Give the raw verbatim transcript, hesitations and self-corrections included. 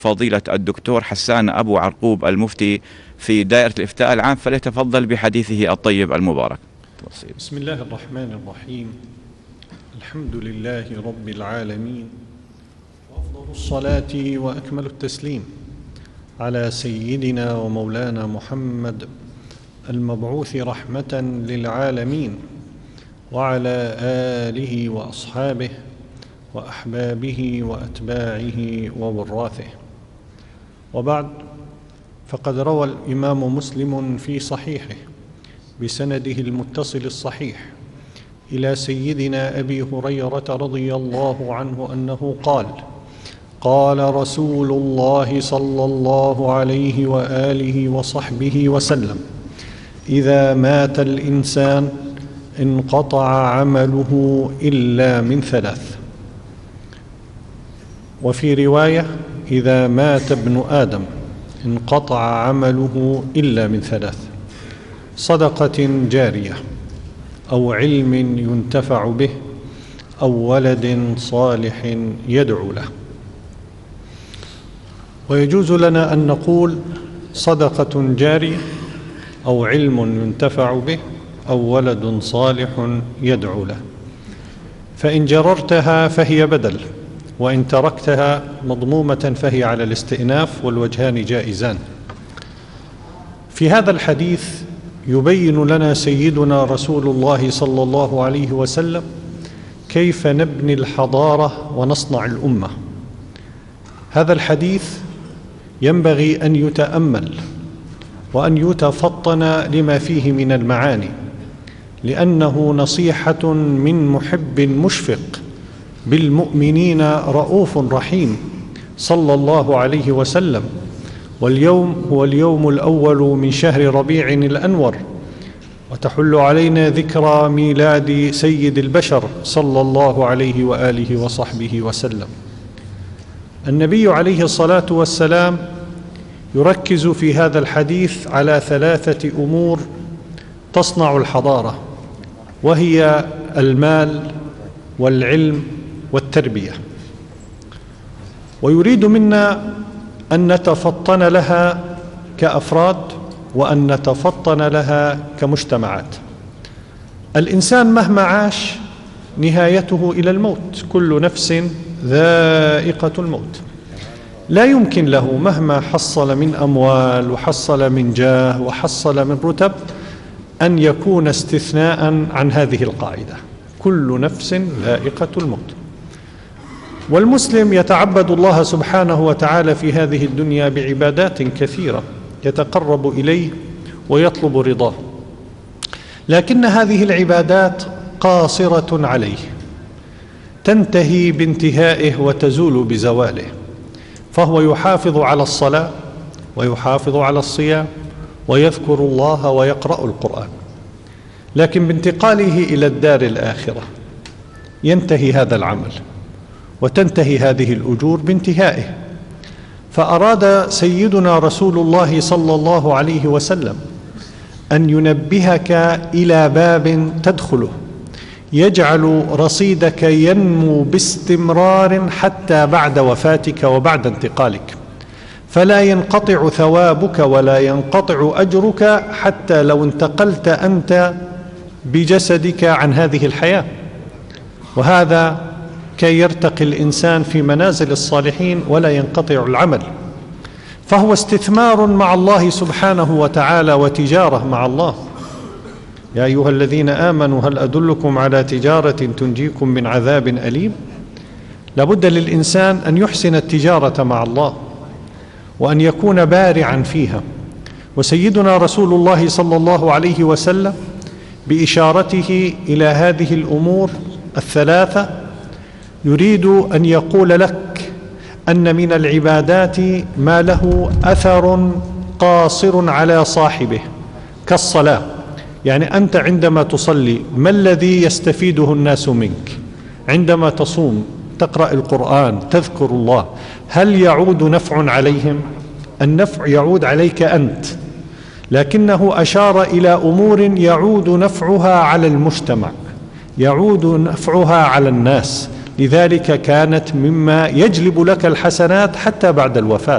فضيلة الدكتور حسان أبو عرقوب المفتي في دائرة الإفتاء العام، فليتفضل بحديثه الطيب المبارك. بسم الله الرحمن الرحيم. الحمد لله رب العالمين، وأفضل الصلاة وأكمل التسليم على سيدنا ومولانا محمد المبعوث رحمة للعالمين، وعلى آله وأصحابه وأحبابه وأتباعه ووراثه. وبعد، فقد روى الإمام مسلم في صحيحه بسنده المتصل الصحيح إلى سيدنا أبي هريرة رضي الله عنه أنه قال: قال رسول الله صلى الله عليه وآله وصحبه وسلم: إذا مات الإنسان انقطع عمله إلا من ثلاث. وفي رواية: إذا مات ابن آدم انقطع عمله إلا من ثلاث: صدقة جارية، أو علم ينتفع به، أو ولد صالح يدعو له. ويجوز لنا أن نقول صدقة جارية، أو علم ينتفع به، أو ولد صالح يدعو له، فإن جررتها فهي بدل، وإن تركتها مضمومة فهي على الاستئناف، والوجهان جائزان. في هذا الحديث يبين لنا سيدنا رسول الله صلى الله عليه وسلم كيف نبني الحضارة ونصنع الأمة. هذا الحديث ينبغي أن يتأمل وأن يتفطن لما فيه من المعاني، لأنه نصيحة من محب مشفق بالمؤمنين رؤوف رحيم صلى الله عليه وسلم. واليوم هو اليوم الأول من شهر ربيع الأنور، وتحل علينا ذكرى ميلاد سيد البشر صلى الله عليه وآله وصحبه وسلم. النبي عليه الصلاة والسلام يركز في هذا الحديث على ثلاثة أمور تصنع الحضارة، وهي المال والعلم والتربية، ويريد منا أن نتفطن لها كأفراد، وأن نتفطن لها كمجتمعات. الإنسان مهما عاش نهايته إلى الموت، كل نفس ذائقة الموت. لا يمكن له مهما حصل من أموال وحصل من جاه وحصل من رتب أن يكون استثناء عن هذه القاعدة: كل نفس ذائقة الموت. والمسلم يتعبد الله سبحانه وتعالى في هذه الدنيا بعبادات كثيرة يتقرب إليه ويطلب رضاه، لكن هذه العبادات قاصرة عليه، تنتهي بانتهائه وتزول بزواله، فهو يحافظ على الصلاة ويحافظ على الصيام ويذكر الله ويقرأ القرآن، لكن بانتقاله إلى الدار الآخرة ينتهي هذا العمل وتنتهي هذه الأجور بانتهائه. فأراد سيدنا رسول الله صلى الله عليه وسلم أن ينبهك إلى باب تدخله يجعل رصيدك ينمو باستمرار حتى بعد وفاتك وبعد انتقالك، فلا ينقطع ثوابك ولا ينقطع أجرك حتى لو انتقلت أنت بجسدك عن هذه الحياة. وهذا كي يرتقي الإنسان في منازل الصالحين ولا ينقطع العمل، فهو استثمار مع الله سبحانه وتعالى وتجارة مع الله. يا أيها الذين آمنوا هل أدلكم على تجارة تنجيكم من عذاب أليم؟ لابد للإنسان أن يحسن التجارة مع الله وأن يكون بارعا فيها. وسيدنا رسول الله صلى الله عليه وسلم بإشارته إلى هذه الأمور الثلاثة يريد أن يقول لك أن من العبادات ما له أثر قاصر على صاحبه كالصلاة. يعني أنت عندما تصلي ما الذي يستفيده الناس منك؟ عندما تصوم، تقرأ القرآن، تذكر الله، هل يعود نفع عليهم؟ النفع يعود عليك أنت، لكنه أشار إلى أمور يعود نفعها على المجتمع، يعود نفعها على الناس، لذلك كانت مما يجلب لك الحسنات حتى بعد الوفاة.